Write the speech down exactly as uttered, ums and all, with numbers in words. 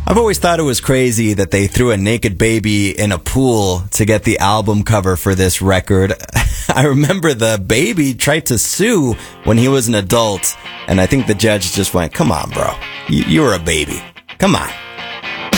I've always thought it was crazy that they threw a naked baby in a pool to get the album cover for this record. I remember the baby tried to sue when he was an adult, and I think the judge just went, come on, bro. You, you were a baby. Come on.